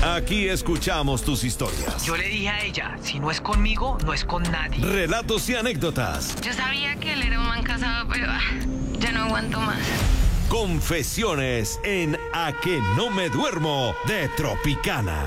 Aquí escuchamos tus historias. Yo le dije a ella, si no es conmigo, no es con nadie. Relatos y anécdotas. Yo sabía que él era un man casado, pero ya no aguanto más. Confesiones en A que no me duermo de Tropicana.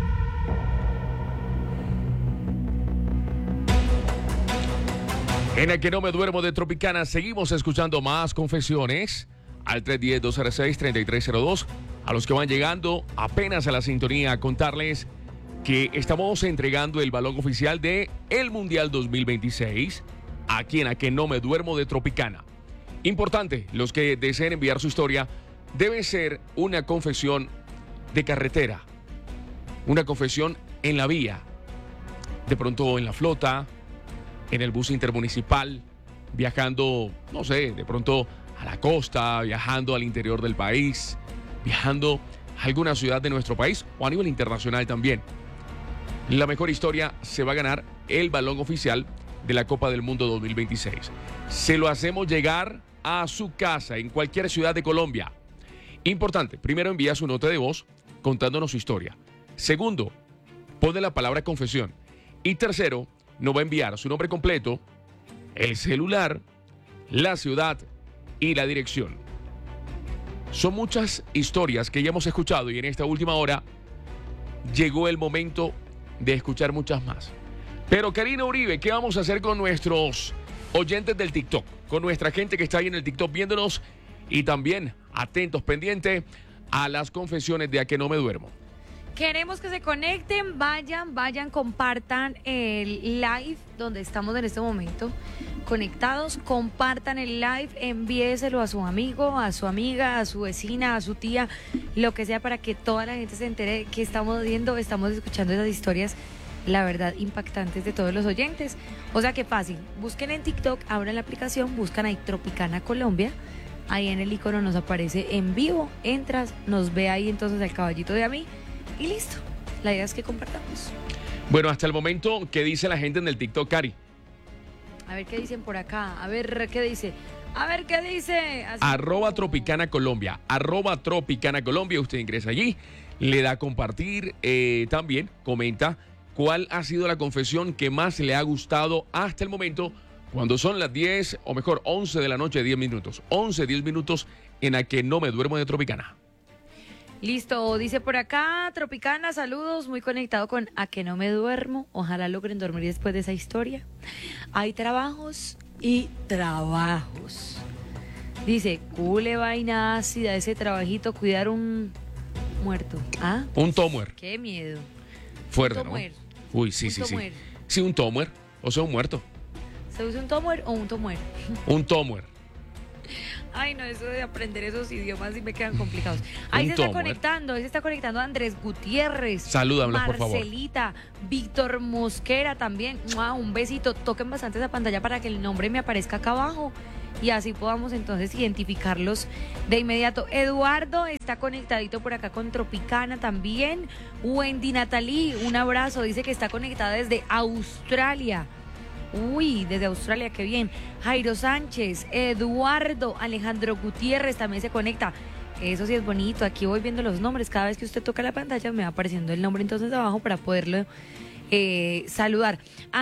En A que no me duermo de Tropicana seguimos escuchando más confesiones al 310-206-3302. A los que van llegando apenas a la sintonía, contarles que estamos entregando el balón oficial de el Mundial 2026 aquí en A que no me duermo de Tropicana. Importante, los que deseen enviar su historia, debe ser una confesión de carretera, una confesión en la vía, de pronto en la flota, en el bus intermunicipal, viajando, no sé, de pronto a la costa, viajando al interior del país, viajando a alguna ciudad de nuestro país o a nivel internacional también. La mejor historia se va a ganar el balón oficial de la Copa del Mundo 2026. Se lo hacemos llegar a su casa en cualquier ciudad de Colombia. Importante, primero envía su nota de voz contándonos su historia. Segundo, pone la palabra confesión. Y tercero, nos va a enviar su nombre completo, el celular, la ciudad y la dirección. Son muchas historias que ya hemos escuchado y en esta última hora llegó el momento de escuchar muchas más. Pero Karina Uribe, ¿qué vamos a hacer con nuestros oyentes del TikTok? Con nuestra gente que está ahí en el TikTok viéndonos y también atentos, pendientes a las confesiones de A que no me duermo. Queremos que se conecten, vayan, compartan el live donde estamos en este momento conectados, compartan el live, envíeselo a su amigo, a su amiga, a su vecina, a su tía, lo que sea, para que toda la gente se entere que estamos viendo, estamos escuchando esas historias, la verdad, impactantes de todos los oyentes. O sea que fácil, busquen en TikTok, abran la aplicación, buscan ahí Tropicana Colombia, ahí en el icono nos aparece en vivo, entras, nos ve ahí entonces el caballito de a mí. Y listo, la idea es que compartamos. Bueno, hasta el momento, ¿qué dice la gente en el TikTok, Cari? A ver qué dicen por acá, a ver qué dice. @ Tropicana Colombia, @ Tropicana Colombia, usted ingresa allí, le da a compartir, también comenta cuál ha sido la confesión que más le ha gustado hasta el momento, cuando son las 10, o mejor, 11 de la noche, 10 minutos, 10 minutos en A que no me duermo de Tropicana. Listo, dice por acá, Tropicana, saludos, muy conectado con A que no me duermo, ojalá logren dormir después de esa historia. Hay trabajos y trabajos. Dice, cule vaina ácida ese trabajito, cuidar un muerto. ¿Ah? Un tomuer. Qué miedo. Fuerte, un ¿no? tomuer. Uy, sí. Sí, un tomuer, o sea, un muerto. ¿Se usa un tomuer o un tomuer? Un tomuer. Ay, no, eso de aprender esos idiomas sí me quedan complicados. Ahí se está conectando Andrés Gutiérrez. Salúdame, por favor. Marcelita, Víctor Mosquera también. ¡Mua! Un besito. Toquen bastante esa pantalla para que el nombre me aparezca acá abajo y así podamos entonces identificarlos de inmediato. Eduardo está conectadito por acá con Tropicana también. Wendy Natalie, un abrazo. Dice que está conectada desde Australia. Uy, desde Australia, qué bien. Jairo Sánchez, Eduardo, Alejandro Gutiérrez también se conecta. Eso sí es bonito, aquí voy viendo los nombres. Cada vez que usted toca la pantalla me va apareciendo el nombre entonces abajo para poderlo saludar.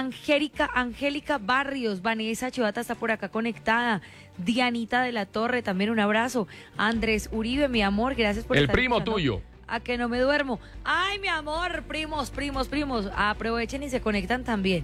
Angélica Barrios, Vanessa Chivata está por acá conectada. Dianita de la Torre, también un abrazo. Andrés Uribe, mi amor, gracias por el estar primo escuchando. tuyo. A que no me duermo. Ay, mi amor, primos. Aprovechen y se conectan también.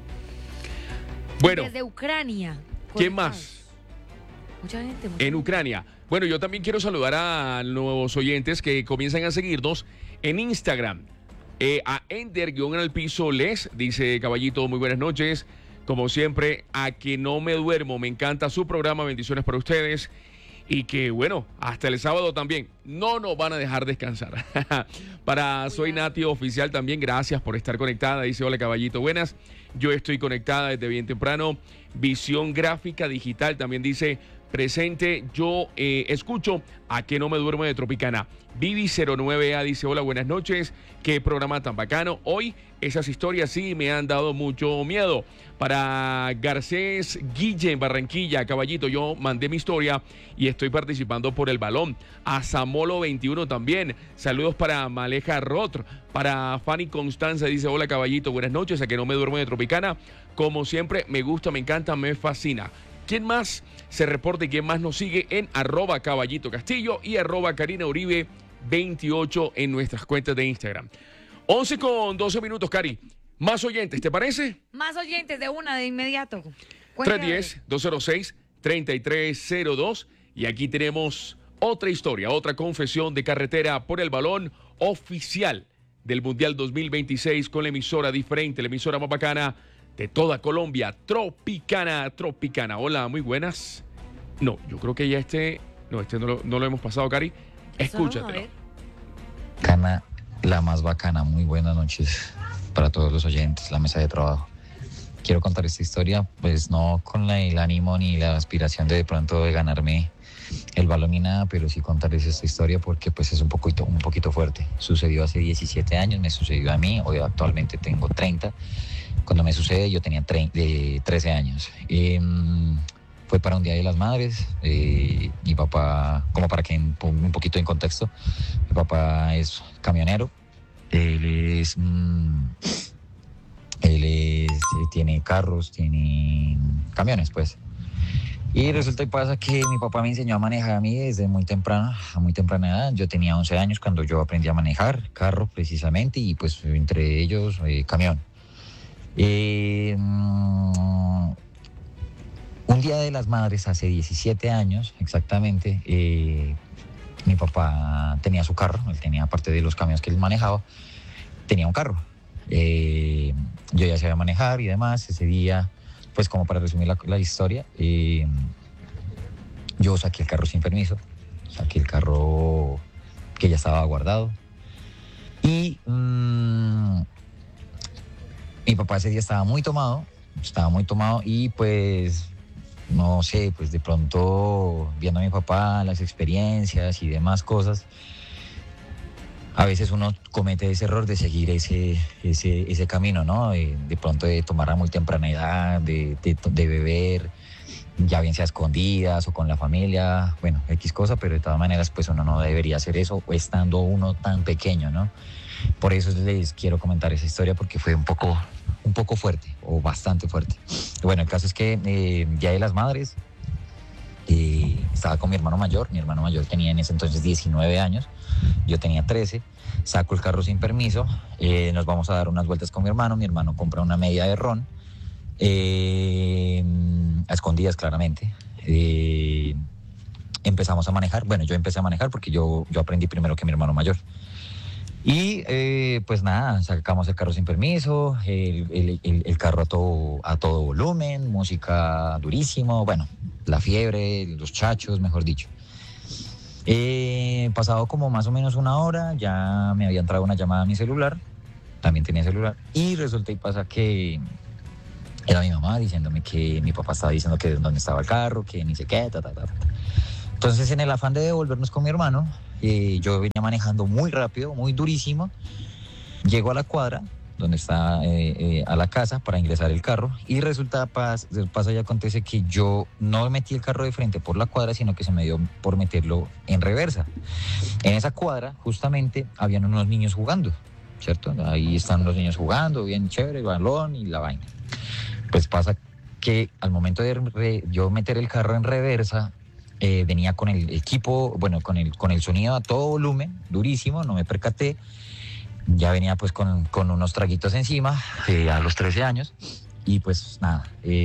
Bueno, desde Ucrania. ¿Quién más? Mucha gente. En Ucrania. Bueno, yo también quiero saludar a nuevos oyentes que comienzan a seguirnos en Instagram. A Ender_les, dice Caballito, muy buenas noches. Como siempre, A que no me duermo. Me encanta su programa. Bendiciones para ustedes. Y que, bueno, hasta el sábado también no nos van a dejar descansar. Para Soy Nati Oficial también, gracias por estar conectada. Dice, hola Caballito, buenas. Yo estoy conectada desde bien temprano. Visión Gráfica Digital también dice, presente. Yo escucho A Que No Me Duermo de Tropicana. Vivi09A dice, hola, buenas noches. Qué programa tan bacano. Hoy esas historias sí me han dado mucho miedo. Para Garcés Guille en Barranquilla, Caballito, yo mandé mi historia y estoy participando por el balón. A Zamolo 21 también. Saludos para Maleja Rotr. Para Fanny Constanza dice, hola, Caballito, buenas noches. A Que No Me Duermo de Tropicana. Como siempre, me gusta, me encanta, me fascina. ¿Quién más se reporta y quién más nos sigue en @Caballito Castillo y @Karina Uribe 28 en nuestras cuentas de Instagram? 11:12 minutos, Cari. Más oyentes, ¿te parece? Más oyentes de una de inmediato. Cuéntame. 310-206-3302. Y aquí tenemos otra historia, otra confesión de carretera por el balón oficial del Mundial 2026 con la emisora diferente, la emisora más bacana de toda Colombia, Tropicana. Hola, muy buenas. No, yo creo que ya no lo hemos pasado, Cari. Escúchatelo. Cana, la más bacana, muy buenas noches para todos los oyentes, la mesa de trabajo. Quiero contar esta historia, pues no con el ánimo ni la aspiración de pronto de ganarme el balón ni nada, pero sí contarles esta historia porque pues es un poquito fuerte. Sucedió hace 17 años, me sucedió a mí, hoy actualmente tengo 30. Cuando me sucede yo tenía 13 años. Fue para un Día de las Madres. Mi papá, como para que un poquito en contexto, mi papá es camionero. Tiene carros, tiene camiones, pues. Y resulta y pasa que mi papá me enseñó a manejar a mí desde a muy temprana edad. Yo tenía 11 años cuando yo aprendí a manejar carro, precisamente, y pues entre ellos camión. Un Día de las Madres, hace 17 años exactamente, mi papá tenía su carro, él tenía, aparte de los camiones que él manejaba, tenía un carro. Yo ya sabía manejar y demás. Ese día, pues como para resumir la historia, yo saqué el carro sin permiso, saqué el carro que ya estaba guardado y mi papá ese día estaba muy tomado y pues, no sé, pues de pronto viendo a mi papá, las experiencias y demás cosas, a veces uno comete ese error de seguir ese camino, ¿no? De pronto de tomar a muy temprana edad, de beber, ya bien sea a escondidas o con la familia, bueno, X cosa, pero de todas maneras pues uno no debería hacer eso estando uno tan pequeño, ¿no? Por eso les quiero comentar esa historia porque fue un poco fuerte o bastante fuerte. Bueno, el caso es que Día de las Madres, estaba con mi hermano mayor tenía en ese entonces 19 años, yo tenía 13, saco el carro sin permiso, nos vamos a dar unas vueltas con mi hermano compra una media de ron, a escondidas claramente, empezamos a manejar, bueno, yo empecé a manejar porque yo aprendí primero que mi hermano mayor. Y pues nada, sacamos el carro sin permiso, el carro a todo volumen, música durísimo, bueno, la fiebre, los chachos, mejor dicho. Pasado como más o menos una hora, ya me había entrado una llamada a mi celular, también tenía celular, y resulta y pasa que era mi mamá diciéndome que mi papá estaba diciendo que dónde estaba el carro, que ni sé qué, Entonces, en el afán de devolvernos con mi hermano, yo venía manejando muy rápido, muy durísimo. Llego a la cuadra, donde está a la casa, para ingresar el carro. Y resulta, pasa y acontece que yo no metí el carro de frente por la cuadra, sino que se me dio por meterlo en reversa. En esa cuadra, justamente, habían unos niños jugando, ¿cierto? Ahí están los niños jugando, bien chévere, el balón y la vaina. Pues pasa que al momento de yo meter el carro en reversa, venía con el equipo, bueno, con el sonido a todo volumen, durísimo, no me percaté. Ya venía pues con unos traguitos encima, a los 13 años, y pues nada,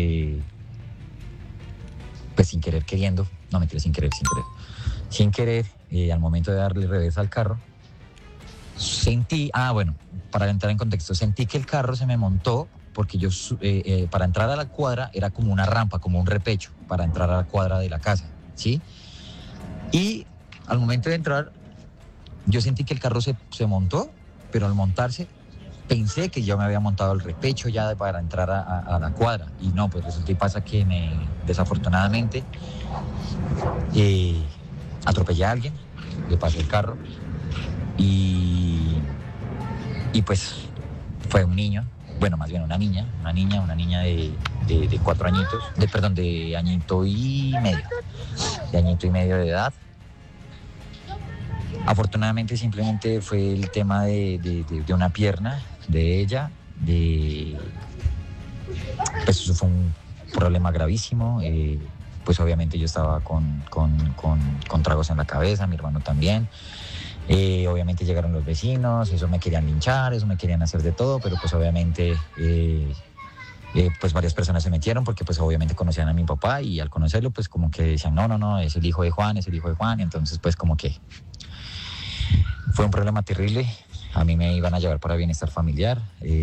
pues sin querer queriendo, no mentira, sin querer, al momento de darle reversa al carro, sentí, bueno, para entrar en contexto, sentí que el carro se me montó, porque yo, para entrar a la cuadra, era como una rampa, como un repecho, para entrar a la cuadra de la casa, ¿sí? Y al momento de entrar, yo sentí que el carro se montó, pero al montarse pensé que yo me había montado el repecho ya para entrar a la cuadra. Y no, pues resulta y pasa que desafortunadamente, atropellé a alguien, le pasé el carro y pues fue un niño, bueno, más bien una niña de 4 añitos, de añito y medio de edad. Afortunadamente simplemente fue el tema de una pierna de ella, pues eso fue un problema gravísimo, pues obviamente yo estaba con tragos en la cabeza, mi hermano también. Obviamente llegaron los vecinos, eso me querían linchar, eso me querían hacer de todo, pero pues obviamente pues varias personas se metieron porque pues obviamente conocían a mi papá y al conocerlo pues como que decían no, es el hijo de Juan, y entonces pues como que fue un problema terrible. A mí me iban a llevar para bienestar familiar.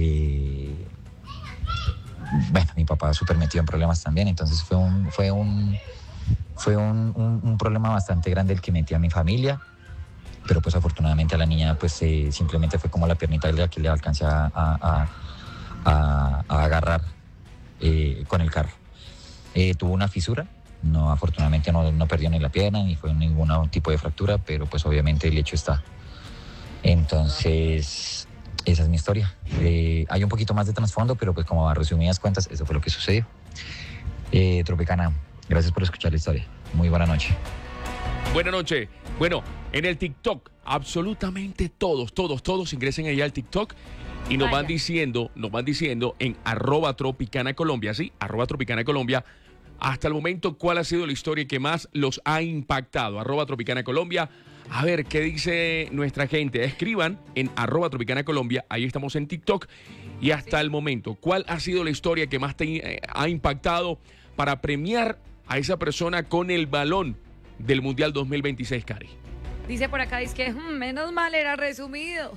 Bueno, mi papá súper metido en problemas también, entonces fue un problema bastante grande el que metí a mi familia. Pero pues afortunadamente a la niña pues simplemente fue como la piernita que le alcancé a agarrar con el carro. Tuvo una fisura, no, afortunadamente no perdió ni la pierna ni fue ningún tipo de fractura, pero pues obviamente el hecho está. Entonces esa es mi historia. Hay un poquito más de trasfondo, pero pues como a resumidas cuentas eso fue lo que sucedió. Tropicana, gracias por escuchar la historia. Muy buena noche. Buenas noches. Bueno, en el TikTok, absolutamente todos ingresen ahí al TikTok y nos van diciendo en @tropicana_colombia, ¿sí? @tropicana_colombia, hasta el momento, ¿cuál ha sido la historia que más los ha impactado? @tropicana_colombia. A ver, ¿qué dice nuestra gente? Escriban en @tropicana_colombia, ahí estamos en TikTok. Y hasta el momento, ¿cuál ha sido la historia que más te ha impactado para premiar a esa persona con el balón del Mundial 2026, Cari? Dice por acá, dice que menos mal era resumido.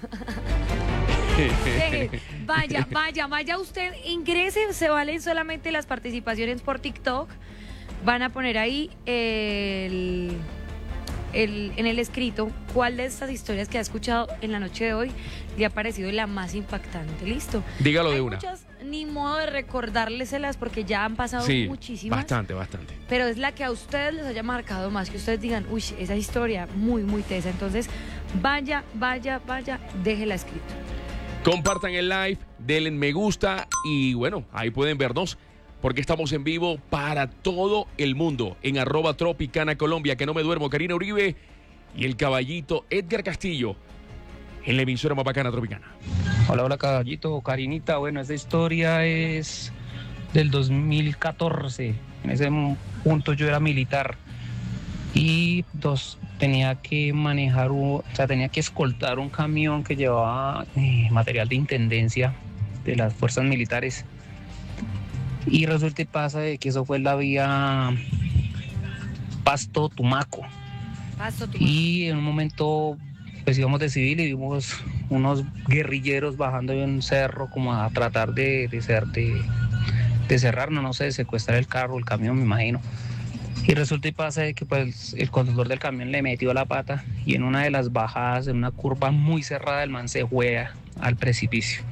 Vaya usted, ingrese, se valen solamente las participaciones por TikTok. Van a poner ahí en el escrito cuál de estas historias que ha escuchado en la noche de hoy le ha parecido la más impactante. Listo. Dígalo Hay de una. Muchas, ni modo de recordárselas porque ya han pasado muchísimas. Bastante. Pero es la que a ustedes les haya marcado más, que ustedes digan, uy, esa historia muy tesa. Entonces, vaya, déjela escrito. Compartan el live, denle me gusta y bueno, ahí pueden vernos porque estamos en vivo para todo el mundo en @tropicana_colombia. Que no me duermo, Karina Uribe y el caballito Edgar Castillo en la emisora más bacana Tropicana. Hola caballito, Karinita. Bueno, esta historia es del 2014. En ese punto yo era militar y tenía que tenía que escoltar un camión que llevaba material de intendencia de las fuerzas militares. Y resulta y pasa de que eso fue la vía Pasto-Tumaco. Y en un momento pues íbamos de civil y vimos unos guerrilleros bajando de un cerro como a tratar de cerrarnos, no sé, de secuestrar el carro, el camión, me imagino. Y resulta y pasa de que pues el conductor del camión le metió la pata y en una de las bajadas, en una curva muy cerrada, el man se juega al precipicio.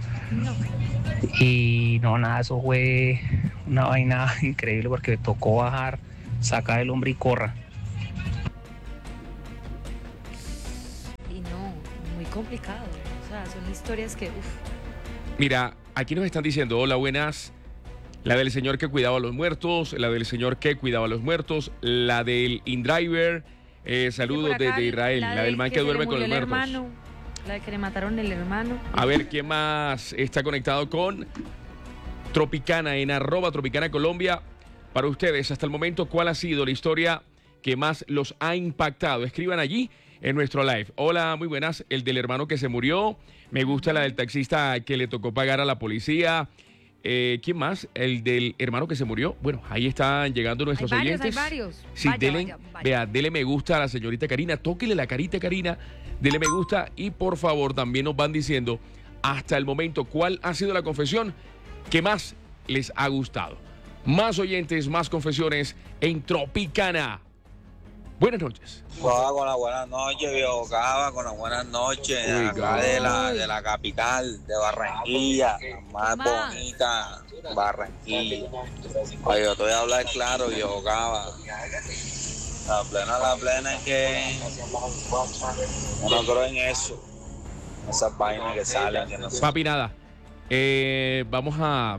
Y no, nada, eso fue una vaina increíble porque tocó bajar, sacar el hombre y corra. Y no, muy complicado. O sea, son historias que, Mira, aquí nos están diciendo, hola, buenas. La del señor que cuidaba a los muertos, la del señor que cuidaba a los muertos, la del InDriver, saludos desde Israel, la del man que duerme con los muertos. Hermano, la de que le mataron el hermano. A ver, ¿quién más está conectado con Tropicana en @tropicana_colombia? Para ustedes, hasta el momento, ¿cuál ha sido la historia que más los ha impactado? Escriban allí en nuestro live. Hola, muy buenas. El del hermano que se murió. Me gusta la del taxista que le tocó pagar a la policía. ¿Quién más? El del hermano que se murió. Bueno, ahí están llegando nuestros oyentes. Hay varios. Sí, vea, dele me gusta a la señorita Karina. Tóquele la carita, Karina. Dele me gusta y por favor también nos van diciendo hasta el momento cuál ha sido la confesión que más les ha gustado. Más oyentes, más confesiones en Tropicana. Buenas noches. Cava con las buenas noches, viejo Cava, con las buenas noches, Uy, acá de la capital, de Barranquilla, la más bonita, Barranquilla. Oye, yo te voy a hablar claro, viejo Cava. La plena es que no creo en eso, esas vainas que salen, que no sé. Papi, nada. Vamos a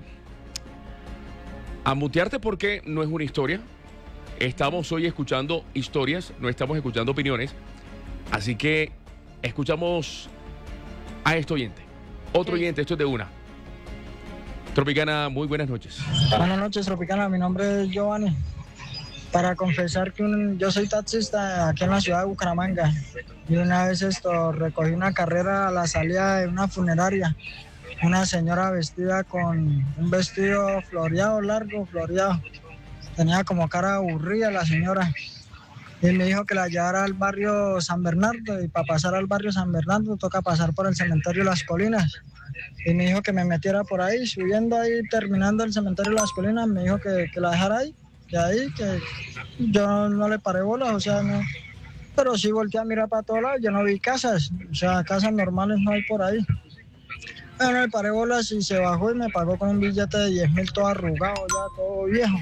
mutearte porque no es una historia. Estamos hoy escuchando historias, no estamos escuchando opiniones. Así que escuchamos a este oyente. Otro oyente, esto es de una. Tropicana, muy buenas noches. Buenas noches, Tropicana. Mi nombre es Giovanni. Para confesar que yo soy taxista aquí en la ciudad de Bucaramanga. Y una vez recogí una carrera a la salida de una funeraria. Una señora vestida con un vestido floreado, largo, floreado. Tenía como cara aburrida la señora. Y me dijo que la llevara al barrio San Bernardo. Y para pasar al barrio San Bernardo toca pasar por el cementerio Las Colinas. Y me dijo que me metiera por ahí, subiendo ahí, terminando el cementerio Las Colinas. Me dijo que la dejara ahí, que yo no le paré bolas, o sea, no. Pero sí volteé a mirar para todos lados, yo no vi casas, o sea, casas normales no hay por ahí. Bueno, le paré bolas y se bajó y me pagó con un billete de 10.000 todo arrugado, ya todo viejo.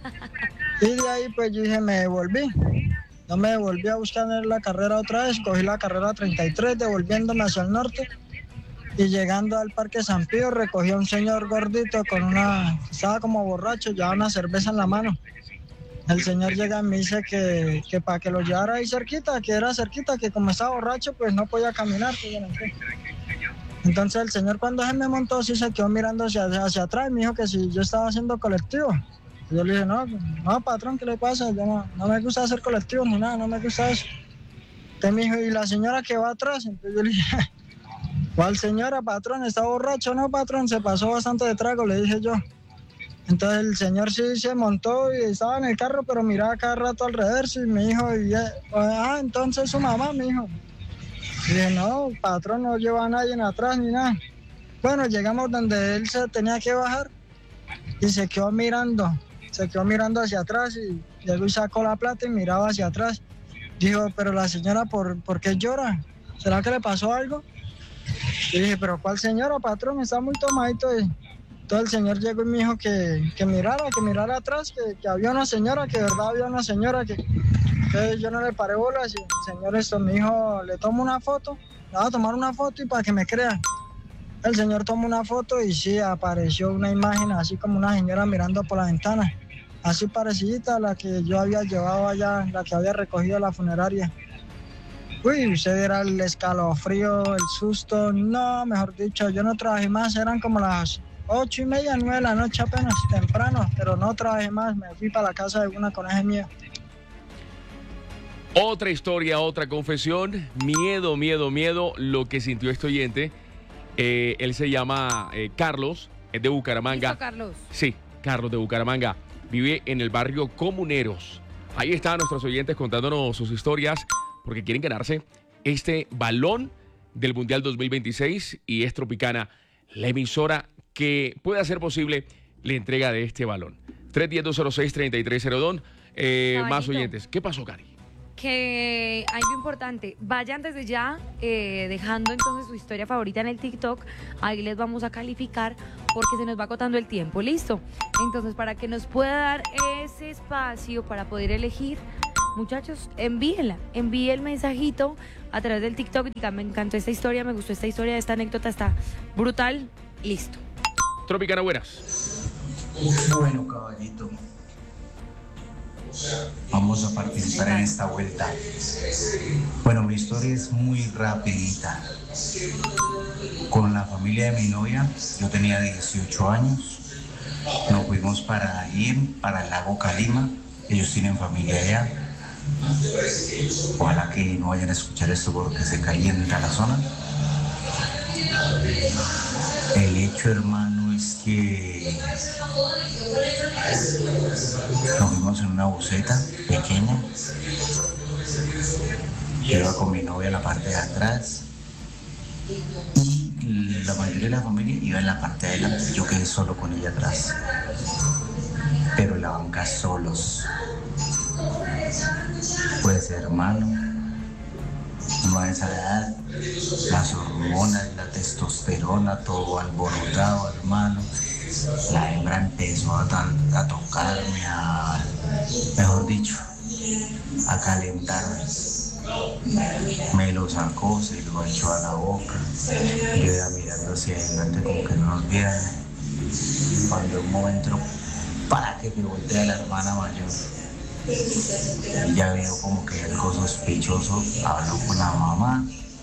Y de ahí pues yo dije, me devolví. No me devolví a buscar la carrera otra vez, cogí la carrera 33 devolviéndome hacia el norte. Y llegando al Parque San Pío recogí a un señor gordito estaba como borracho, llevaba una cerveza en la mano. El señor llega y me dice que para que lo llevara ahí cerquita, que era cerquita, que como estaba borracho pues no podía caminar. Entonces el señor cuando se me montó sí se quedó mirando hacia atrás y me dijo que si yo estaba haciendo colectivo. Yo le dije, no patrón, ¿qué le pasa? Yo no me gusta hacer colectivo ni nada, no me gusta eso. Entonces me dijo, ¿y la señora que va atrás? Entonces yo le dije, ¿cuál señora, patrón? ¿Está borracho? No, patrón, se pasó bastante de trago, le dije yo. Entonces el señor sí se montó y estaba en el carro, pero miraba cada rato alrededor y me dijo, entonces su mamá, me dijo. Y dije, no, patrón, no lleva a nadie atrás ni nada. Bueno, llegamos donde él se tenía que bajar y se quedó mirando hacia atrás y llegó y sacó la plata y miraba hacia atrás. Dijo, pero la señora, ¿por qué llora? ¿Será que le pasó algo? Y dije, pero ¿cuál señora, patrón? Está muy tomadito. Entonces el señor llegó y me dijo que mirara atrás, que había una señora, que de verdad había una señora, que yo no le paré bolas. Y el señor me dijo, le tomo una foto, le voy a tomar una foto y para que me crea. El señor tomó una foto y sí, apareció una imagen así como una señora mirando por la ventana, así parecida a la que yo había llevado allá, la que había recogido a la funeraria. Uy, usted era el escalofrío, el susto, no, mejor dicho, yo no trabajé más, eran como las 8:30, 9 de la noche apenas, temprano, pero no trabajé más, me fui para la casa de una coneja mía. Otra historia, otra confesión, miedo, lo que sintió este oyente. Él se llama Carlos, es de Bucaramanga. ¿Listo, Carlos? Sí, Carlos de Bucaramanga, vive en el barrio Comuneros. Ahí están nuestros oyentes contándonos sus historias porque quieren ganarse este balón del Mundial 2026 y es Tropicana, la emisora que puede hacer posible la entrega de este balón. 310-206-3302. Más oyentes. ¿Qué pasó, Cari? Que algo importante, vayan desde ya dejando entonces su historia favorita en el TikTok, ahí les vamos a calificar porque se nos va agotando el tiempo, ¿listo? Entonces para que nos pueda dar ese espacio para poder elegir, muchachos, envíe el mensajito a través del TikTok, digan, me encantó esta historia, me gustó esta historia, esta anécdota está brutal, listo. Tropicana, buenas. Bueno, caballito, vamos a participar en esta vuelta. Bueno, mi historia es muy rapidita. Con la familia de mi novia, yo tenía 18 años, nos fuimos para el lago Calima, ellos tienen familia allá. Ojalá que no vayan a escuchar esto porque se calienta la zona. El hecho, hermano, es que nos fuimos en una buseta pequeña. Yo iba con mi novia en la parte de atrás y la mayoría de la familia iba en la parte de adelante. Yo quedé solo con ella atrás, pero en la banca solos. Pues hermano, no a esa edad, las hormonas, la testosterona, todo alborotado, hermano. La hembra empezó a tocarme, mejor dicho, a calentarme. Me lo sacó, se lo echó a la boca. Yo iba mirando hacia adelante como que no nos vieran. Cuando un momento, para que me voltea la hermana mayor. Y ya veo como que algo sospechoso, habló con la mamá.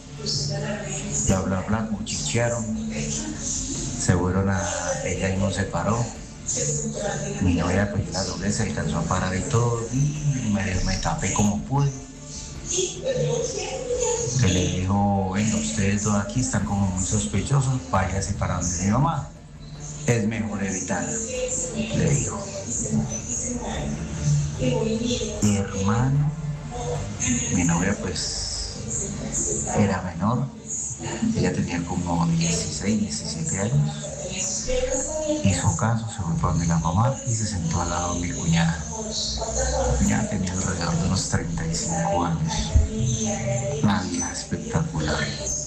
Bla, cuchichearon. Se fueron ella y no se paró. Mi novia pues la logré, se alcanzó a parar y todo. Y me tapé como pude. Que le dijo, venga, ustedes todos aquí están como muy sospechosos, váyase para donde mi mamá. Es mejor evitarla, le dijo. Mi hermano, mi novia pues era menor, ella tenía como 16, 17 años. Hizo caso, se fue para donde la mamá y se sentó al lado de mi cuñada. Ya tenía alrededor de unos 35 años. Una vida espectacular.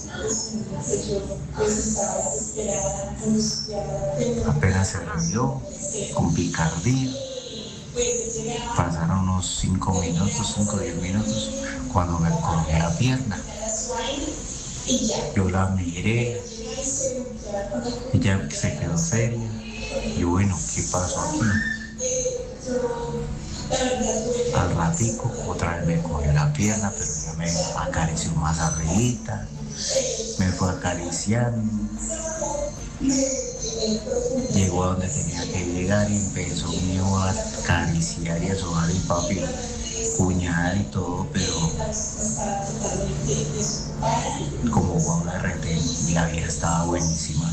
Apenas se reunió con picardía. Pasaron unos 5 o 10 minutos, cuando me corté la pierna. Yo la miré, ella se quedó seria. Y bueno, ¿qué pasó aquí? Al ratico, otra vez me cogió la pierna, pero ya me acarició más arribita, me fue acariciando. Llegó a donde tenía que llegar y empezó mío a acariciar y a sobar el papi, cuñada y todo, pero como Juan RT, la vida estaba buenísima.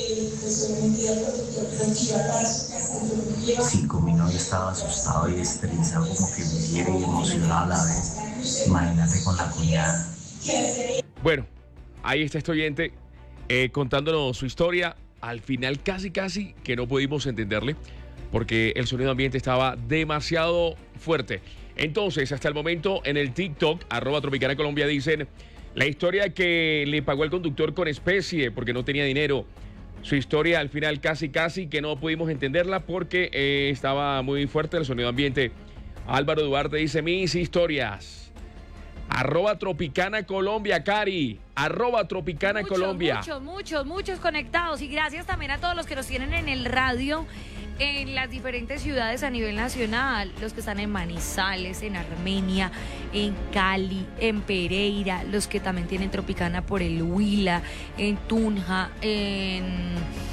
Sí, con mi novia estaba asustado y estresado, como que me quiere y emocionado a la vez. Imagínate con la cuñada. Bueno, ahí está este oyente contándonos su historia. Al final casi que no pudimos entenderle porque el sonido ambiente estaba demasiado fuerte. Entonces, hasta el momento en el TikTok, @Tropicana Colombia, dicen la historia que le pagó el conductor con especie porque no tenía dinero. Su historia al final casi que no pudimos entenderla porque estaba muy fuerte el sonido ambiente. Álvaro Duarte dice mis historias. @Tropicana Colombia, Cari. @Tropicana Colombia. Muchos conectados. Y gracias también a todos los que nos tienen en el radio en las diferentes ciudades a nivel nacional. Los que están en Manizales, en Armenia, en Cali, en Pereira. Los que también tienen Tropicana por el Huila, en Tunja, en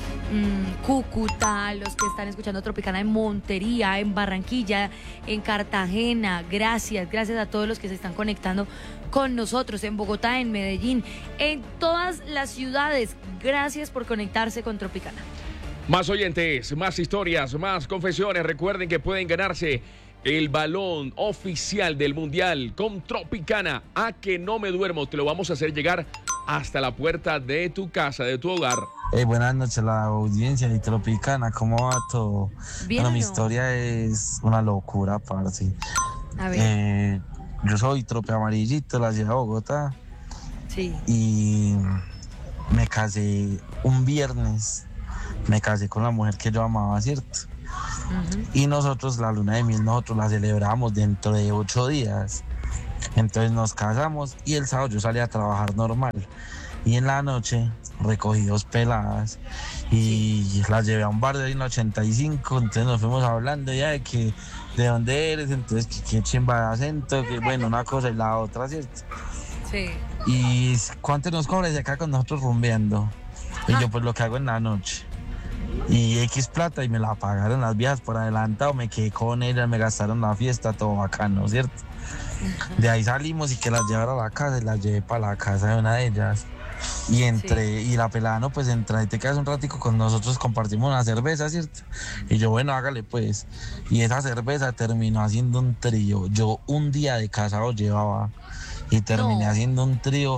Cúcuta, los que están escuchando Tropicana en Montería, en Barranquilla, en Cartagena. Gracias a todos los que se están conectando con nosotros en Bogotá, en Medellín, en todas las ciudades. Gracias por conectarse con Tropicana. Más oyentes, más historias, más confesiones. Recuerden que pueden ganarse el balón oficial del Mundial con Tropicana. A que no me duermo, te lo vamos a hacer llegar hasta la puerta de tu casa, de tu hogar. Buenas noches a la audiencia de Tropicana, ¿cómo va todo? Bien, bueno, ¿no? Mi historia es una locura, parce. A ver. Yo soy trope amarillito, la ciudad de Bogotá. Sí. Y me casé un viernes. Me casé con la mujer que yo amaba, ¿cierto? Y nosotros la luna de miel, nosotros la celebramos dentro de 8 días. Entonces nos casamos y el sábado yo salí a trabajar normal. Y en la noche recogí 2 peladas y las llevé a un bar de ahí en 85. Entonces nos fuimos hablando ya de que de dónde eres, entonces que chimba de acento, que bueno, una cosa y la otra, ¿cierto? Sí. Y cuánto nos cobra y acá con nosotros rumbeando. Y yo pues lo que hago en la noche. Y X plata y me la pagaron las viejas por adelantado, me quedé con ellas, me gastaron la fiesta, todo bacano, ¿cierto? De ahí salimos y que las llevara a la casa y las llevé para la casa de una de ellas. Y entré, y la pelada, no, pues entra y te quedas un ratico con nosotros, compartimos una cerveza, ¿cierto? Y yo, bueno, hágale pues. Y esa cerveza terminó haciendo un trío. Yo un día de casado llevaba y terminé haciendo un trío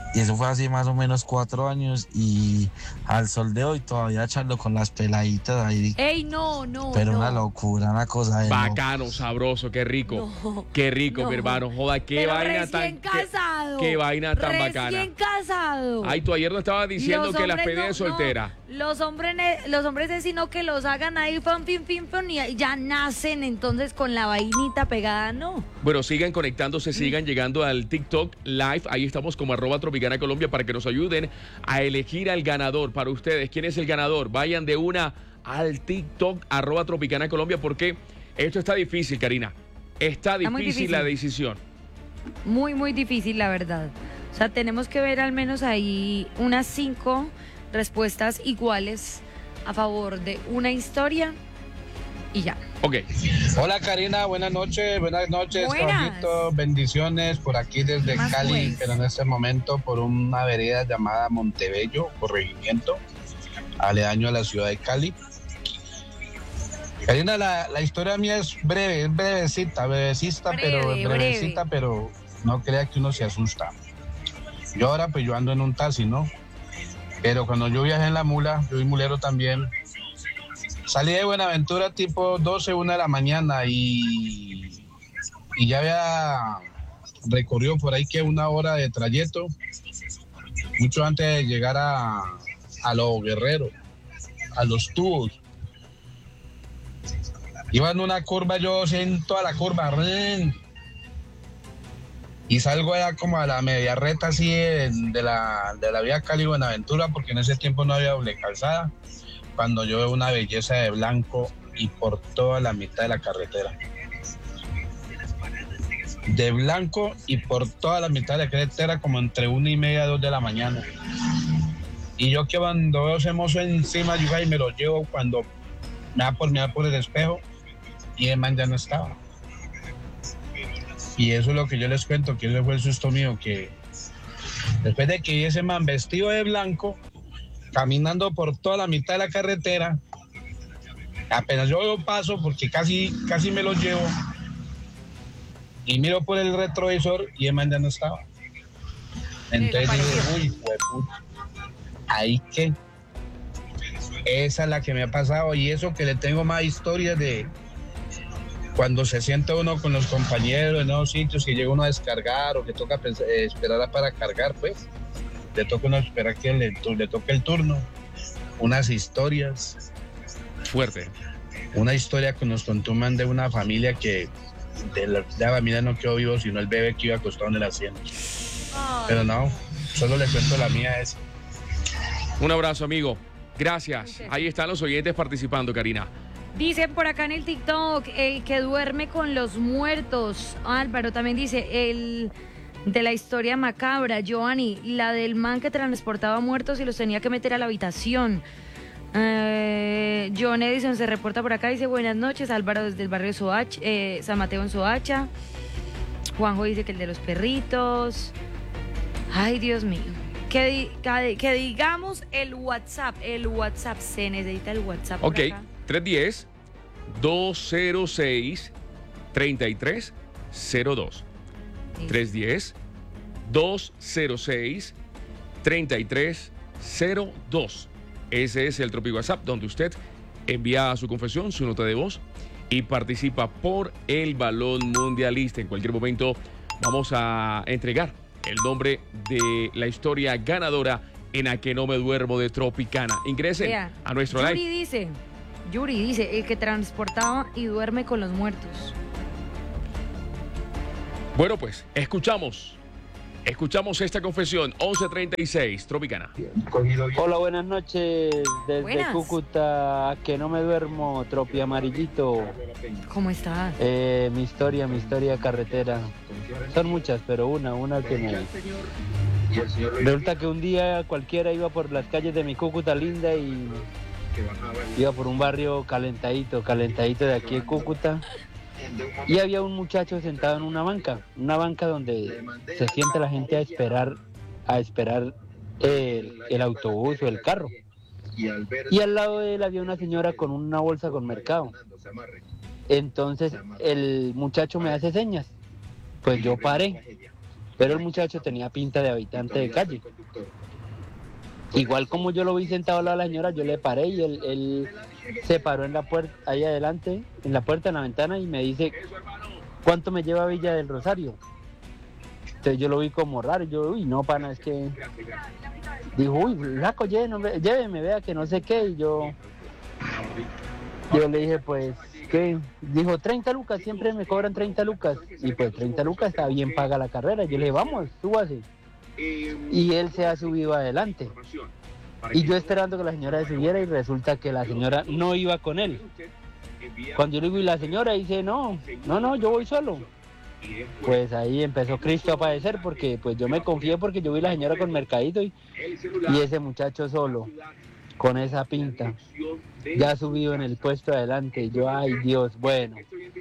Y eso fue hace más o menos 4 años y al sol de hoy todavía charlo con las peladitas ahí. ¡Ey, no! Pero una locura, una cosa de bacano, sabroso, qué rico. No, qué rico, no. mi hermano. Joda, qué Pero vaina recién casado. Qué vaina tan bacana. Recién casado. Ay, tú ayer no estabas diciendo Los que las hombres pedías no, soltera. Los hombres es sino que los hagan ahí, pam, pim, pim, pam, y ya nacen entonces con la vainita pegada, no. Bueno, sigan conectándose, sigan llegando al TikTok Live. Ahí estamos como @Tropicana Colombia para que nos ayuden a elegir al ganador. Para ustedes, ¿quién es el ganador? Vayan de una al TikTok @Tropicana Colombia porque esto está difícil, Karina. Está muy difícil la decisión. Muy, muy difícil, la verdad. O sea, tenemos que ver al menos ahí unas 5 respuestas iguales a favor de una historia y ya. Ok. Hola Karina, buenas noches. Buenas, caballito, bendiciones por aquí desde Más Cali, pues. pero en este momento por una vereda llamada Montebello, corregimiento, aledaño a la ciudad de Cali. Karina, la historia mía es breve, es brevecita, pero no crea que uno se asusta. Yo ahora pues yo ando en un taxi, ¿no? Pero cuando yo viajé en la mula, yo soy mulero también, salí de Buenaventura tipo 12, 1 de la mañana y ya había recorrido por ahí que 1 hora de trayecto, mucho antes de llegar a Los Guerreros, a Los Tubos. Iba en una curva, yo siento a la curva, y salgo allá como a la media reta así de la vía Cali-Buenaventura, porque en ese tiempo no había doble calzada, cuando yo veo una belleza de blanco y por toda la mitad de la carretera. De blanco y por toda la mitad de la carretera, como entre 1:30 y 2 de la mañana. Y yo que cuando veo ese mozo encima, yo ahí me lo llevo cuando me da por mirar por el espejo y el man ya no estaba. Y eso es lo que yo les cuento, que ese fue el susto mío, que después de que vi ese man vestido de blanco, caminando por toda la mitad de la carretera, apenas yo veo paso, porque casi me lo llevo, y miro por el retrovisor y el man ya no estaba. Entonces dije, uy, hueputa, ahí que esa es la que me ha pasado, y eso que le tengo más historias de cuando se siente uno con los compañeros en esos sitios que llega uno a descargar o que toca esperar para cargar, pues le toca uno esperar que le toque el turno. Unas historias fuerte. Una historia que nos contó un man de una familia que de la familia no quedó vivo, sino el bebé que iba acostado en el asiento. Pero no, solo le cuento la mía esa. Un abrazo, amigo. Gracias. Ahí están los oyentes participando, Karina. Dicen por acá en el TikTok que duerme con los muertos. Álvaro también dice el de la historia macabra. Giovanni, la del man que transportaba muertos y los tenía que meter a la habitación. John Edison se reporta por acá, dice buenas noches. Álvaro desde el barrio Soacha, San Mateo en Soacha. Juanjo dice que el de los perritos. Ay, Dios mío. Que digamos el WhatsApp, se necesita el WhatsApp. Ok, por acá. 310-206-3302. 310-206-3302. Ese es el Tropi WhatsApp donde usted envía su confesión, su nota de voz y participa por el balón mundialista. En cualquier momento vamos a entregar el nombre de la historia ganadora en A Que No Me Duermo de Tropicana. Ingresen a nuestro live. Yuri dice, el que transportaba y duerme con los muertos. Bueno, pues, escuchamos esta confesión. 11:36, Tropicana. Hola, buenas noches. Desde Cúcuta, A Que No Me Duermo, Tropi Amarillito. ¿Cómo estás? Mi historia carretera. Son muchas, pero una que me... Resulta que un día cualquiera iba por las calles de mi Cúcuta linda y iba por un barrio calentadito de aquí de Cúcuta, y había un muchacho sentado en una banca donde se sienta la gente a esperar el autobús o el carro, y al lado de él había una señora con una bolsa con mercado. Entonces el muchacho me hace señas, pues yo paré, pero el muchacho tenía pinta de habitante de calle. Igual como yo lo vi sentado al lado de la señora, yo le paré y él se paró en la puerta, ahí adelante, en la puerta, en la ventana, y me dice, ¿cuánto me lleva a Villa del Rosario? Entonces yo lo vi como raro, yo, uy, no, pana, es que... Dijo, uy, flaco, lléveme, vea que no sé qué, y yo le dije, pues, ¿qué? Dijo, 30 lucas, siempre me cobran 30 lucas, y pues 30 lucas está bien paga la carrera. Yo le dije, vamos, súbase. Y él se ha subido adelante. Y yo esperando que la señora se subiera y resulta que la señora no iba con él. Cuando yo le digo, y la señora dice, no, yo voy solo. Pues ahí empezó Cristo a padecer porque pues yo me confié porque yo vi a la señora con mercadito y ese muchacho solo, con esa pinta, ya subido en el puesto de adelante. Y yo, ay Dios, bueno.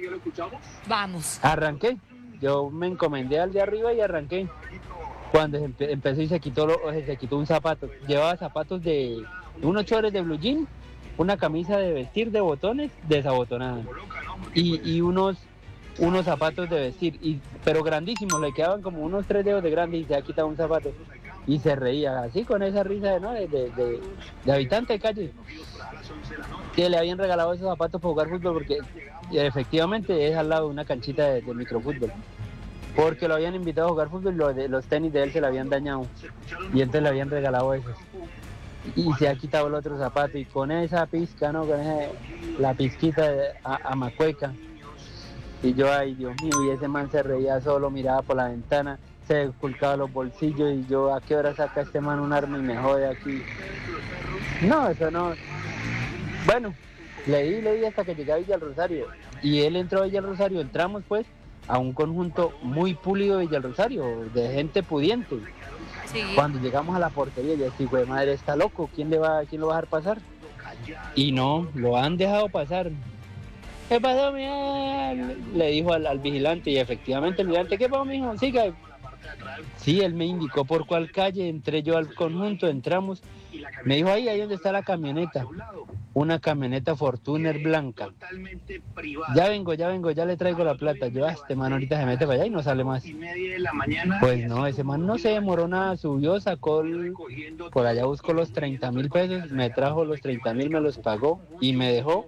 Vamos. Arranqué, yo me encomendé al de arriba y arranqué. Cuando empezó y se quitó un zapato, llevaba zapatos de unos chores de blue jean, una camisa de vestir de botones desabotonada y unos zapatos de vestir, pero grandísimos, le quedaban como unos 3 dedos de grande y se ha quitado un zapato y se reía así con esa risa de habitante de calle, que le habían regalado esos zapatos para jugar fútbol porque efectivamente es al lado de una canchita de microfútbol. Porque lo habían invitado a jugar fútbol y los tenis de él se le habían dañado. Y entonces le habían regalado esos. Y se ha quitado el otro zapato. Y con esa pizca, ¿no? Con la pizquita a macueca. Y yo, ay Dios mío, y ese man se reía solo, miraba por la ventana, se ocultaba los bolsillos. Y yo, ¿a qué hora saca este man un arma y me jode aquí? No, eso no. Bueno, leí hasta que llegué a Villa del Rosario. Y él entró a Villa del Rosario, entramos pues a un conjunto muy pulido de Villa del Rosario, de gente pudiente. Sí. Cuando llegamos a la portería, yo decía, güey, madre, está loco, ¿quién lo va a dejar pasar? Y no, lo han dejado pasar. ¿Qué pasó, mira? Le dijo al vigilante, y efectivamente el vigilante, ¿qué pasó, mijo? Siga. Sí, él me indicó por cuál calle, entré yo al conjunto, entramos, me dijo, ahí donde está la camioneta, una camioneta Fortuner blanca. Ya vengo, ya le traigo la plata. Yo, este man ahorita se mete para allá y no sale más. Pues no, ese man no se demoró nada, subió, sacó, por allá buscó los 30,000 pesos, me trajo los 30,000, me los pagó y me dejó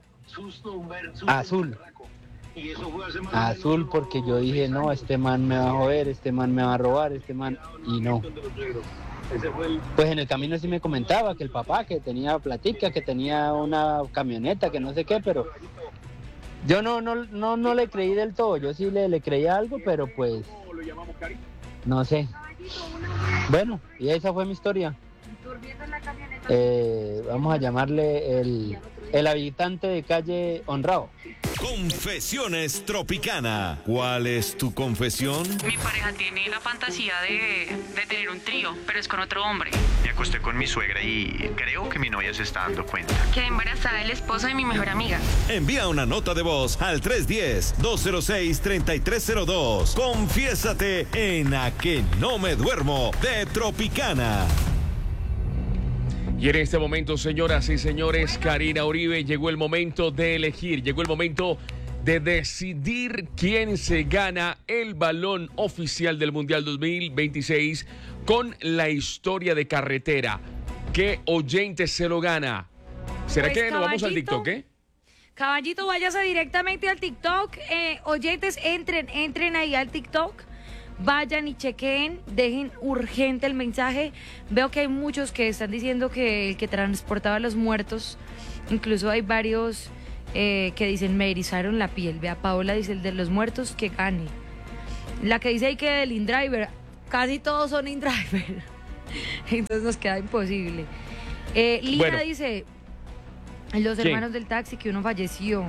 azul. Azul, porque yo dije, no, este man me va a joder, este man me va a robar, este man, y no. Pues en el camino sí me comentaba que el papá, que tenía platica, que tenía una camioneta, que no sé qué, pero yo no le creí del todo. Yo sí le creía algo, pero pues no sé. Bueno, y esa fue mi historia. Vamos a llamarle el habitante de calle honrado. Confesiones Tropicana. ¿Cuál es tu confesión? Mi pareja tiene la fantasía de tener un trío, pero es con otro hombre. Me acosté con mi suegra y creo que mi novia se está dando cuenta. Quedé embarazada del esposo de mi mejor amiga. Envía una nota de voz al 310-206-3302. Confiésate en A Que No Me Duermo de Tropicana. Y en este momento, señoras y señores, Karina Uribe, llegó el momento de elegir, llegó el momento de decidir quién se gana el balón oficial del Mundial 2026 con la historia de carretera. ¿Qué oyente se lo gana? ¿Será Pues, que nos vamos al TikTok, Caballito, váyase directamente al TikTok. Oyentes, entren ahí al TikTok. Vayan y chequen, dejen urgente el mensaje. Veo que hay muchos que están diciendo que el que transportaba a los muertos, incluso hay varios que dicen me erizaron la piel. Vea, Paola dice el de los muertos que gane. La que dice ahí que el InDriver, casi todos son InDriver. Entonces nos queda imposible. Lina dice, los hermanos del taxi, que uno falleció.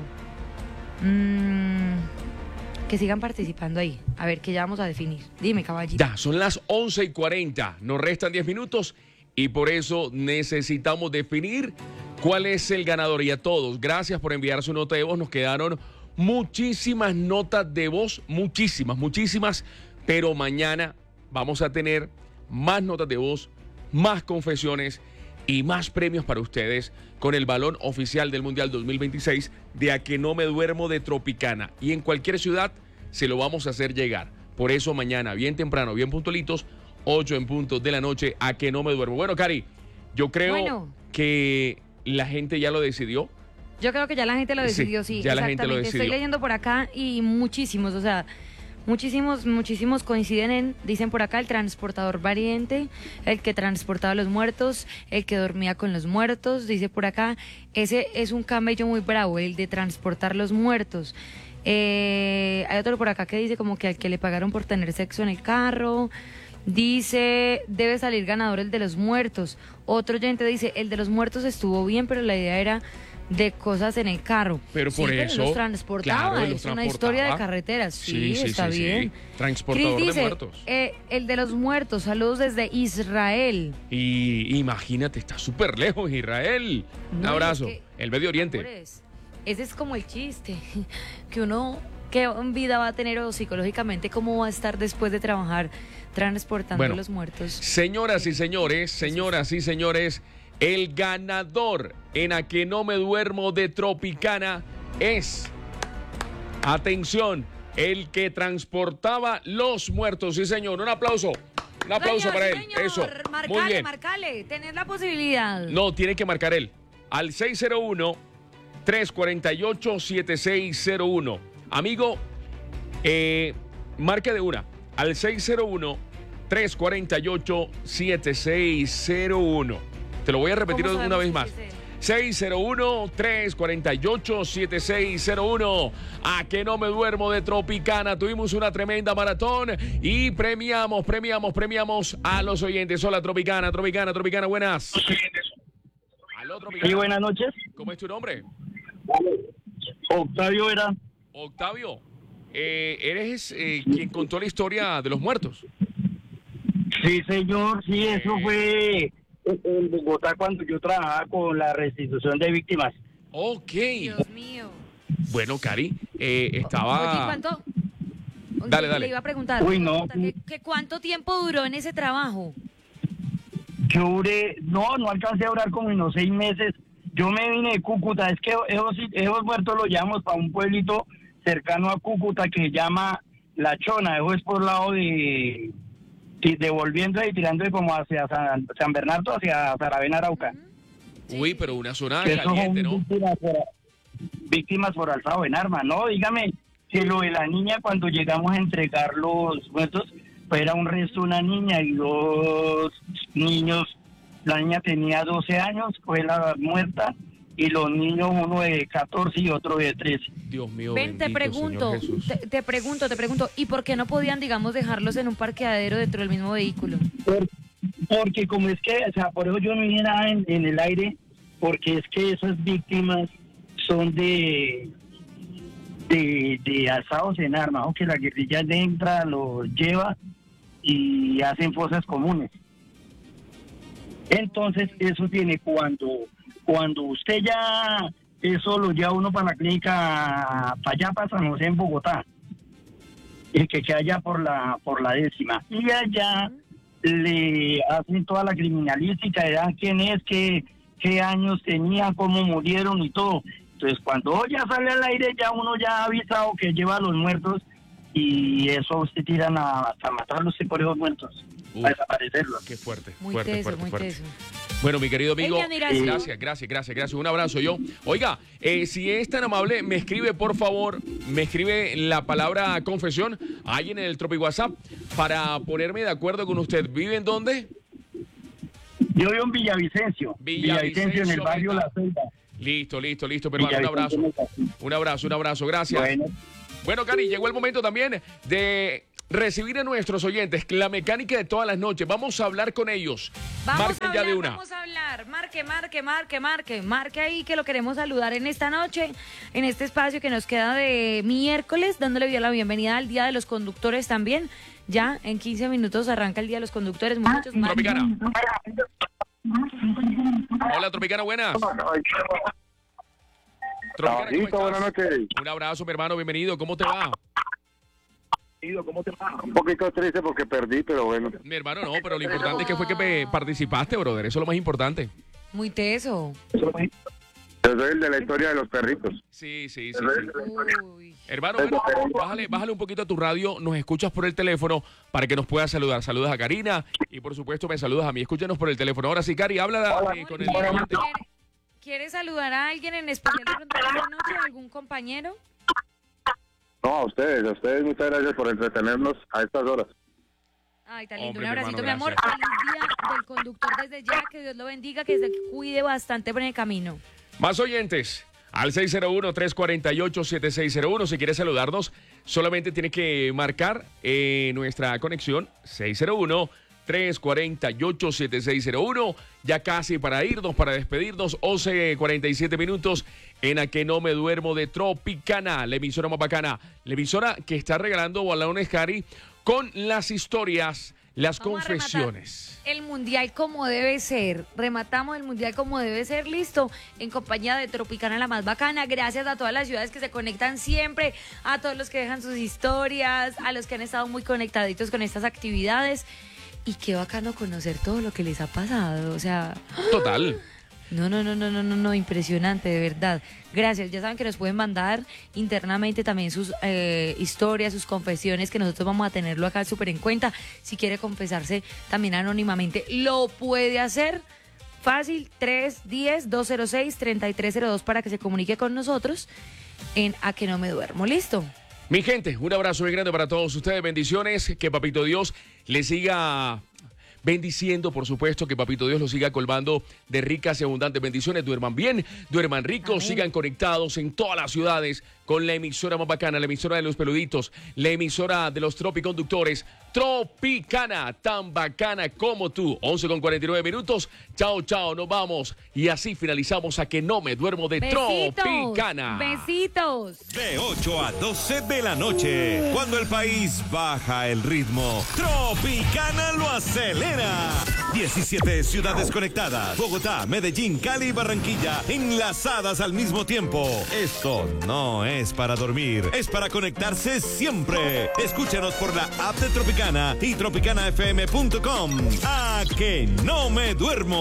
Que sigan participando ahí. A ver, que ya vamos a definir. Dime, caballito. Ya, son las 11:40. Nos restan 10 minutos y por eso necesitamos definir cuál es el ganador. Y a todos, gracias por enviar su nota de voz. Nos quedaron muchísimas notas de voz, muchísimas. Pero mañana vamos a tener más notas de voz, más confesiones y más premios para ustedes con el balón oficial del Mundial 2026 de A Que No Me Duermo de Tropicana. Y en cualquier ciudad se lo vamos a hacer llegar. Por eso mañana, bien temprano, bien puntualitos, 8 en punto de la noche, A Que No Me Duermo. Bueno, Cari, yo creo que la gente ya lo decidió. Yo creo que ya la gente lo decidió, sí, ya exactamente. la gente lo decidió. Estoy leyendo por acá y muchísimos, o sea, muchísimos coinciden en, dicen por acá, el transportador variante, el que transportaba a los muertos, el que dormía con los muertos, dice por acá, ese es un camello muy bravo, el de transportar los muertos. Hay otro por acá que dice como que al que le pagaron por tener sexo en el carro. Dice, debe salir ganador el de los muertos. Otro oyente dice, el de los muertos estuvo bien, pero la idea era de cosas en el carro. Pero por sí, eso. Pero los transportaba, claro, es una historia de carreteras. Sí, está bien. Transportador Cris dice, de muertos. El de los muertos, saludos desde Israel. Y imagínate, está súper lejos Israel. Un abrazo. El Medio Oriente. Ese es como el chiste, que uno, qué vida va a tener o psicológicamente, cómo va a estar después de trabajar transportando los muertos. Señoras y señores, el ganador en A Que No Me Duermo de Tropicana es, atención, el que transportaba los muertos. Sí, señor, un aplauso. Un aplauso para él. Señor, Eso. Marcale, muy bien. Marcale, tenés la posibilidad. No, tiene que marcar él. Al 601-348-7601. Amigo, marque de una. Al 601-348-7601. Te lo voy a repetir una vez más. 601-348-7601. A Que No Me Duermo de Tropicana. Tuvimos una tremenda maratón y premiamos a los oyentes. Hola, Tropicana, buenas. Aló, Tropicana. Sí, buenas noches. ¿Cómo es tu nombre? Octavio era. Octavio, ¿eres quien contó la historia de los muertos? Sí, señor, sí, eso fue en Bogotá cuando yo trabajaba con la restitución de víctimas. Ok. Dios mío. Bueno, Cari, estaba... Oye, ¿cuánto? Dale. Le iba a preguntar. Uy, no. ¿Que cuánto tiempo duró en ese trabajo? Yo duré, no alcancé a durar como unos 6 meses. Yo me vine de Cúcuta, es que esos muertos los llevamos para un pueblito cercano a Cúcuta que se llama La Chona. Eso es por lado de volviendo y tirando como hacia San Bernardo, hacia Saravena, Arauca. Uy, pero una zona caliente, ¿no? Víctimas por alzado en arma, ¿no? Dígame, que lo de la niña cuando llegamos a entregar los muertos, pues era un resto de una niña y 2 niños. La niña tenía 12 años, fue la muerta, y los niños, uno de 14 y otro de 13. Dios mío, ven, bendito, te pregunto, te pregunto, ¿y por qué no podían, digamos, dejarlos en un parqueadero dentro del mismo vehículo? Porque como es que, o sea, por eso yo no dije nada en el aire, porque es que esas víctimas son de alzados en armas, o que la guerrilla entra, los lleva y hacen fosas comunes. Entonces, eso tiene cuando usted ya, eso lo lleva uno para la clínica, para allá, para San José en Bogotá, el que queda allá por la 10ª. Y allá le hacen toda la criminalística, le dan quién es, qué años tenía, cómo murieron y todo. Entonces, cuando ya sale al aire, ya uno ya ha avisado que lleva a los muertos y eso usted tiran hasta matarlos por esos muertos. A desaparecerlos. Qué fuerte. Muy fuerte. teso. Bueno, mi querido amigo, gracias. Un abrazo yo. Oiga, si es tan amable, me escribe, por favor, la palabra confesión ahí en el Tropi WhatsApp para ponerme de acuerdo con usted. ¿Vive en dónde? Yo vivo en Villavicencio. Villavicencio, en el barrio La Selva. Listo, pero un abrazo, gracias. Bueno, Cari, llegó el momento también de recibir a nuestros oyentes, la mecánica de todas las noches. Vamos a hablar con ellos. Vamos a hablar. Marque ahí que lo queremos saludar en esta noche, en este espacio que nos queda de miércoles, dándole la bienvenida al Día de los Conductores también. Ya en 15 minutos arranca el Día de los Conductores. Muchachos, Tropicana. Hola, Tropicana, buenas. Tropicana, ¿cómo estás? Buenas noches. Un abrazo, mi hermano, bienvenido. ¿Cómo te va? Un poquito triste porque perdí, pero bueno. Mi hermano, no, pero lo importante es que fue que participaste, brother. Eso es lo más importante. Muy teso. Yo soy el de la historia de los perritos. Sí. Hermano, bájale un poquito a tu radio, nos escuchas por el teléfono para que nos puedas saludar. Saludas a Karina y por supuesto me saludas a mí. Escúchanos por el teléfono. Ahora sí, Cari, habla con el oyente. ¿Quieres saludar a alguien en especial durante la noche, algún compañero? No, a ustedes muchas gracias por entretenernos a estas horas. Ay, tan lindo. Un abracito, mi amor. Feliz día del conductor desde ya. Que Dios lo bendiga, que se cuide bastante por el camino. Más oyentes. Al 601-348-7601. Si quieres saludarnos, solamente tienes que marcar nuestra conexión 601-348-7601. Ya casi para irnos, para despedirnos. 11:47 minutos en A Que No Me Duermo de Tropicana, la emisora más bacana. La emisora que está regalando balones, Cari, con las historias, las confesiones. El mundial como debe ser. Rematamos el mundial como debe ser. Listo. En compañía de Tropicana, la más bacana. Gracias a todas las ciudades que se conectan siempre. A todos los que dejan sus historias. A los que han estado muy conectaditos con estas actividades. Y qué bacano conocer todo lo que les ha pasado. O sea. Total. No, impresionante, de verdad. Gracias, ya saben que nos pueden mandar internamente también sus historias, sus confesiones, que nosotros vamos a tenerlo acá súper en cuenta. Si quiere confesarse también anónimamente, lo puede hacer. Fácil, 310-206-3302 para que se comunique con nosotros en A Que No Me Duermo. ¿Listo? Mi gente, un abrazo muy grande para todos ustedes. Bendiciones, que Papito Dios les siga bendiciendo, por supuesto, que Papito Dios los siga colmando de ricas y abundantes bendiciones. Duerman bien, duerman ricos, amén. Sigan conectados en todas las ciudades con la emisora más bacana, la emisora de los peluditos, la emisora de los tropiconductores, Tropicana, tan bacana como tú. 11:49 minutos. Chao, nos vamos. Y así finalizamos A Que No Me Duermo de Tropicana. Besitos. De 8 a 12 de la noche, cuando el país baja el ritmo, Tropicana lo acelera. 17 ciudades conectadas. Bogotá, Medellín, Cali y Barranquilla enlazadas al mismo tiempo. Esto no es para dormir, es para conectarse siempre. Escúchanos por la app de Tropicana y tropicanafm.com. A Que No Me Duermo.